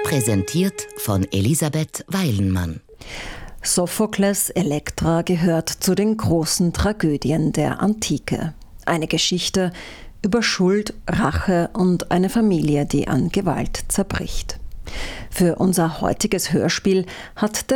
Präsentiert von Elisabeth Weilenmann. Sophokles Elektra gehört zu den großen Tragödien der Antike. Eine Geschichte über Schuld, Rache und eine Familie, die an Gewalt zerbricht. Für unser heutiges Hörspiel hat